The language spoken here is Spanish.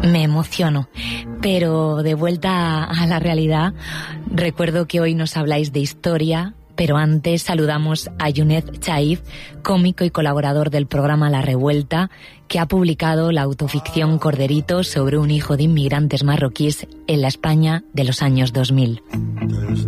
Me emociono, pero de vuelta a la realidad, recuerdo que hoy nos habláis de historia, pero antes saludamos a Younes Chaib, cómico y colaborador del programa La Revuelta, que ha publicado la autoficción Corderito sobre un hijo de inmigrantes marroquíes en la España de los años 2000.